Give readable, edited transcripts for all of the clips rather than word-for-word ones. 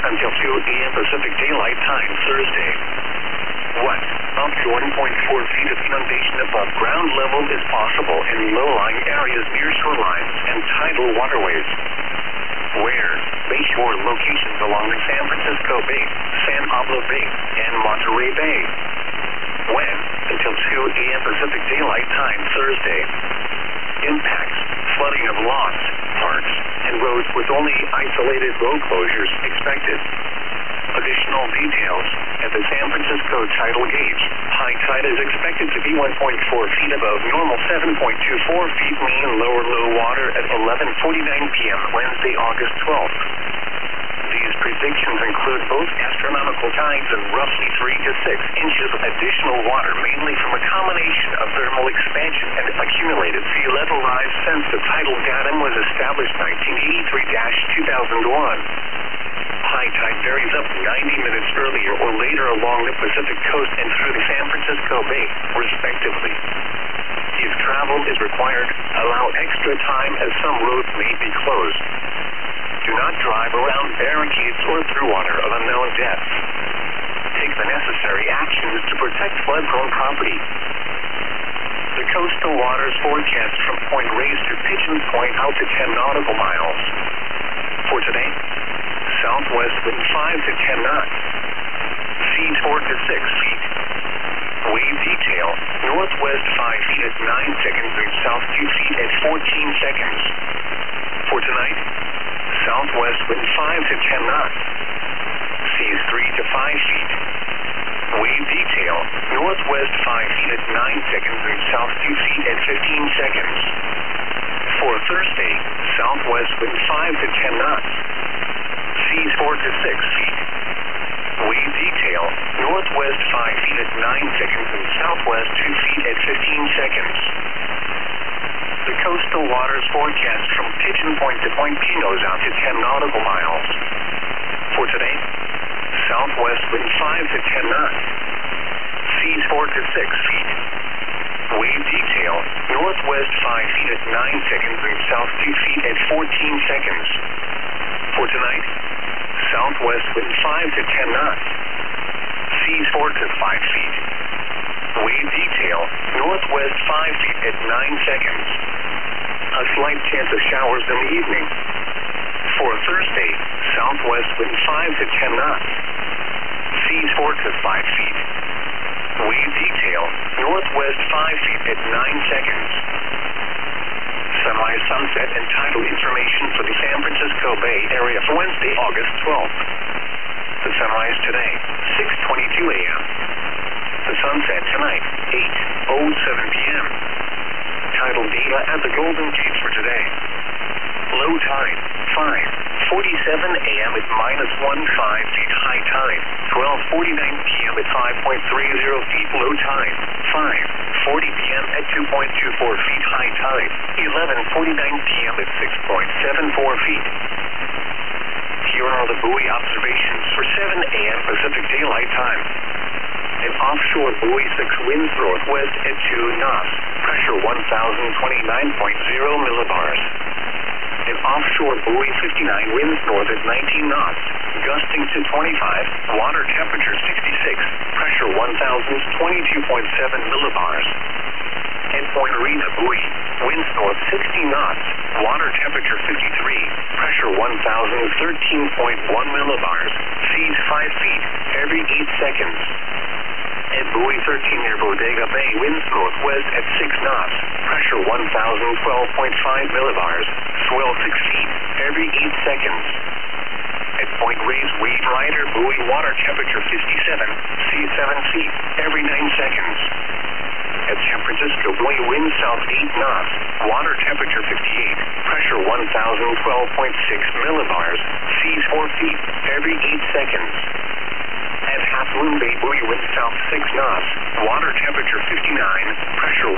until 2 a.m. Pacific Daylight Time, Thursday. West, up to 1.4 feet of inundation above ground level is possible in low-lying areas near shorelines and tidal waterways. Where? Bayshore locations along the San Francisco Bay, San Pablo Bay, and Monterey Bay. When? Until 2 a.m. Pacific Daylight Time, Thursday. Impacts, flooding of lots, parks, and roads with only isolated road closures expected. Additional details. At the San Francisco tidal gauge, high tide is expected to be 1.4 feet above normal, 7.24 feet mean lower low water at 11:49 p.m. Wednesday, August 12th. These predictions include both astronomical tides and roughly 3 to 6 inches of additional water, mainly from a combination of thermal expansion and accumulated sea level rise since the tidal datum was established 1983-2001. High tide varies up 90 minutes earlier or later along the Pacific coast and through the San Francisco Bay, respectively. If travel is required, allow extra time as some roads may be closed. Do not drive around barricades or through water of unknown depths. Take the necessary actions to protect flood-prone property. The coastal waters forecast from Point Reyes to Pigeon Point out to 10 nautical miles. For today, southwest wind 5 to 10 knots. Seas 4 to 6 feet. Wave detail, northwest 5 feet at 9 seconds and south 2 feet at 14 seconds. For tonight, southwest wind 5 to 10 knots. Seas 3 to 5 feet. Wave detail, northwest 5 feet at 9 seconds and south 2 feet at 15 seconds. For Thursday, southwest wind 5 to 10 knots. Seas 4 to 6 feet. Wave detail, northwest 5 feet at 9 seconds and southwest 2 feet at 15 seconds. The coastal waters forecast from Pigeon Point to Point Pinos out to 10 nautical miles. For today, southwest wind 5 to 10 knots. Seas 4 to 6 feet. Wave detail, northwest 5 feet at 9 seconds and south 2 feet at 14 seconds. For tonight, southwest wind 5 to 10 knots. Seas 4 to 5 feet. Wave detail, northwest 5 feet at 9 seconds. A slight chance of showers in the evening. For Thursday, southwest wind 5 to 10 knots. Seas 4 to 5 feet. Wave detail, northwest 5 feet at 9 seconds. Sunrise, sunset, and tidal information for the San Francisco Bay Area for Wednesday, August 12th. The sunrise today, 6:22 a.m. The sunset tonight, 8:07 p.m. Tidal data at the Golden Gate for today. Low tide, 5:47 a.m. at -1.5 feet high tide. 12:49 p.m. at 5.30 feet low tide. 5:40 p.m. at 2.24 feet high tide. 11:49 p.m. at 6.74 feet. Here are the buoy observations for 7 a.m. Pacific Daylight Time. An offshore buoy 6 winds northwest at 2 knots. Pressure 1,029.0 millibars. An offshore buoy 59 winds north at 19 knots, gusting to 25, water temperature 66, pressure 1,022.7 millibars. At Point Reyes buoy, winds north 60 knots, water temperature 53, pressure 1,013.1 millibars, seas 5 feet every 8 seconds. At buoy 13 near Bodega Bay, winds northwest at 6 knots, pressure 1,012.5 millibars, swell 6 feet every 8 seconds. At Point Reyes Wave Rider buoy, water temperature 57, sea 7 feet every 9 seconds. At San Francisco buoy, wind south 8 knots, water temperature 58, pressure 1,012.6 millibars, seas 4 feet every 8 seconds. At Half Moon Bay buoy, wind south 6 knots, water temperature 59, pressure 1,012.6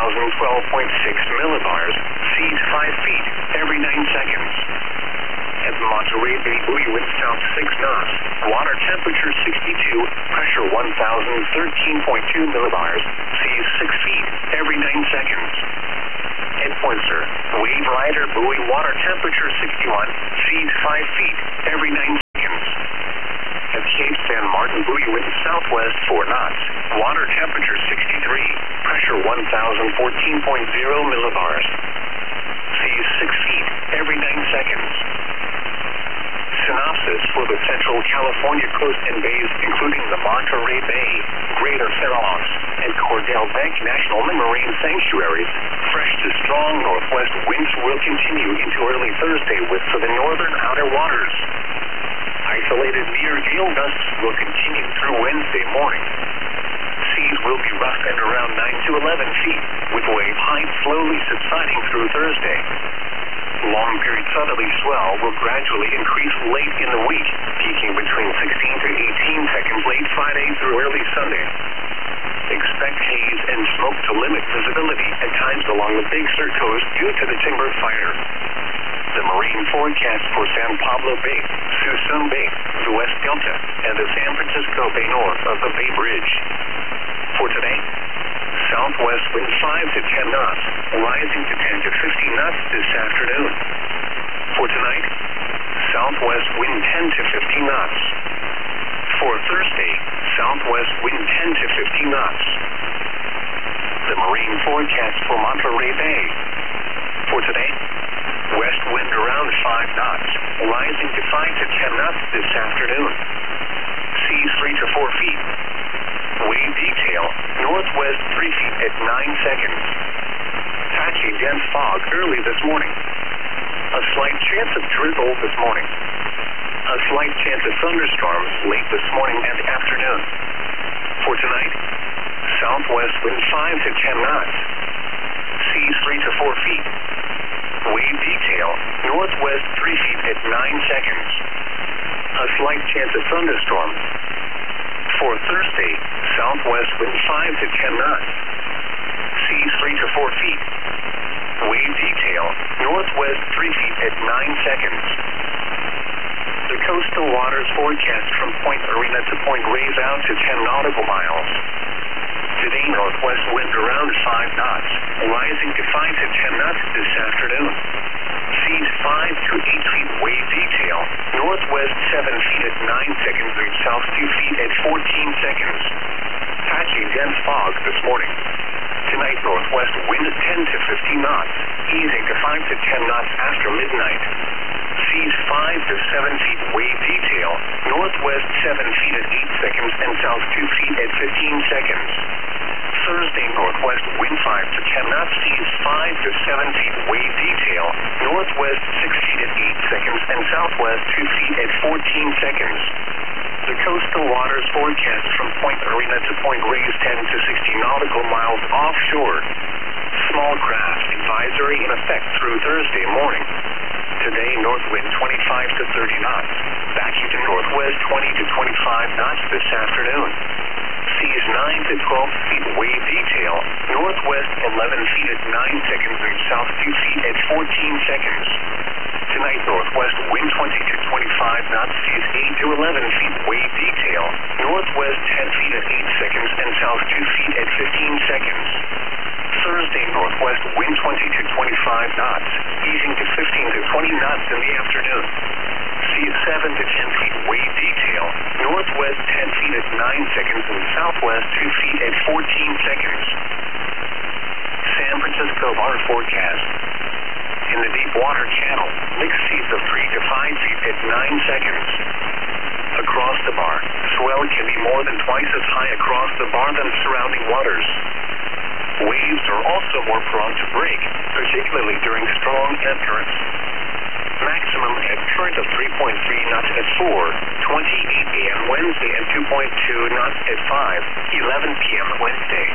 millibars, seas 5 feet every 9 seconds. At Monterey Bay buoy, wind south 6 knots, water temperature 62, pressure 1,013.2 millibars, seas 6 feet every 9 seconds. At Poinsett, Wave Rider buoy, water temperature 61, seas 5 feet every 9 seconds. wind southwest 4 knots. Water temperature 63. Pressure 1014.0 millibars. Seas 6 feet every 9 seconds. Synopsis for the Central California coast and bays, including the Monterey Bay, Greater Farallons, and Cordell Bank National Marine Sanctuaries. Fresh to strong northwest winds will continue into early Thursday for the northern outer waters. Isolated near gale gusts will continue through Wednesday morning. Seas will be rough at around 9 to 11 feet, with wave height slowly subsiding through Thursday. Long-period southerly swell will gradually increase late in the week, peaking between 16 to 18 seconds late Friday through early Sunday. Expect haze and smoke to limit visibility at times along the Big Sur coast due to the timber fire. The marine forecast for San Pablo Bay, Suisun Bay, the West Delta, and the San Francisco Bay north of the Bay Bridge. For today, southwest wind 5 to 10 knots, rising to 10 to 15 knots this afternoon. For tonight, southwest wind 10 to 15 knots. For Thursday, southwest wind 10 to 15 knots. The marine forecast for Monterey Bay. For today, west wind around 5 knots, rising to 5 to 10 knots this afternoon. Seas 3 to 4 feet. Wave detail, northwest 3 feet at 9 seconds. Patchy dense fog early this morning. A slight chance of drizzle this morning. A slight chance of thunderstorms late this morning and afternoon. For tonight, southwest wind 5 to 10 knots. Seas 3 to 4 feet. Wave detail, northwest 3 feet at 9 seconds. A slight chance of thunderstorms. For Thursday, southwest wind 5 to 10 knots. Seas 3 to 4 feet. Wave detail, northwest 3 feet at 9 seconds. The coastal waters forecast from Point Arena to Point Reyes out to 10 nautical miles. Today, northwest wind around 5 knots, rising to 5 to 10 knots this afternoon. Seas 5 to 8 feet wave detail, northwest 7 feet at 9 seconds and south 2 feet at 14 seconds. Patchy dense fog this morning. Tonight, northwest wind 10 to 15 knots, easing to 5 to 10 knots after midnight. Seas 5 to 7 feet wave detail, northwest 7 feet at 8 seconds and south 2 feet at 15 seconds. Thursday, northwest wind 5 to 10 knots, seas 5 to 7 feet wave detail, northwest 6 feet at 8 seconds and southwest 2 feet at 14 seconds. The coastal waters forecast from Point Arena to Point Reyes 10 to 60 nautical miles offshore. Small craft advisory in effect through Thursday morning. Today, north wind 25 to 30 knots, backing to northwest 20 to 25 knots this afternoon. Seas 9 to 12 feet wave detail, northwest 11 feet at 9 seconds and south 2 feet at 14 seconds. Tonight, northwest wind 20 to 25 knots, seas 8 to 11 feet wave detail, northwest 10 feet at 8 seconds and south 2 feet at 15 seconds. Thursday, northwest wind 20 to 25 knots, easing to 15 to 20 knots in the afternoon. Seas 7 to 10 feet wave detail, northwest 10 feet at 9 seconds and southwest 2 feet at 14 seconds. San Francisco bar forecast. In the deep water channel, mixed seas of 3 to 5 feet at 9 seconds. Across the bar, swell can be more than twice as high across the bar than surrounding waters. Waves are also more prone to break, particularly during strong ebb currents. Maximum ebb current of 3.3 knots at 4:28 a.m. Wednesday and 2.2 knots at 5:11 p.m. Wednesday.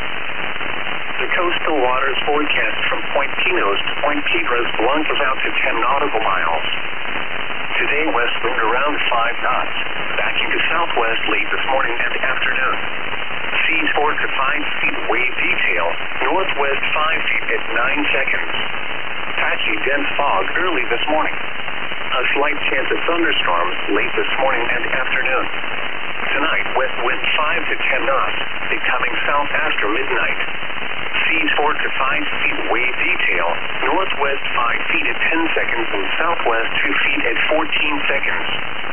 The coastal waters forecast from Point Pinos to Point Piedras Blancas out to 10 nautical miles. Today, west wind around 5 knots, backing to southwest late this morning and afternoon. Seas 4 to 5 feet wave detail, northwest 5 feet at 9 seconds. Patchy dense fog early this morning. A slight chance of thunderstorms late this morning and afternoon. Tonight, west wind 5 to 10 knots, becoming south after midnight. Seas 4 to 5 feet wave detail, northwest 5 feet at 10 seconds and southwest 2 feet at 14 seconds.